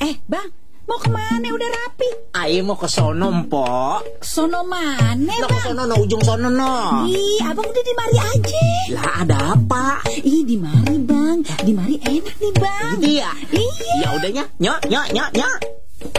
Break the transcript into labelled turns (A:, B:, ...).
A: Bang, mau kemana? Udah rapi.
B: Ayo mau ke sono, Mpok.
A: Sono mana,
B: Bang?
A: Bang?
B: Ke sono, ujung sono, no.
A: Ih, abang udah di mari aja.
B: Lah, ada apa?
A: Ih, di mari, Bang. Di mari enak nih, Bang.
B: Gitu ya?
A: Iya.
B: Ya udahnya, nyok.